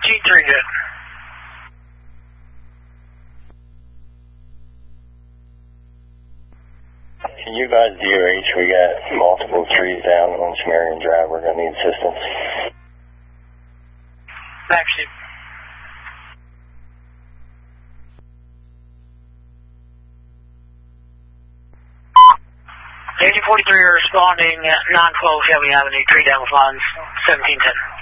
G3 good. Can you guys DOH? We got multiple trees down on Sumerian Drive. We're going to need assistance. Backseat. Agent 43 responding at 912 Shelby Avenue, tree down with lines 1710.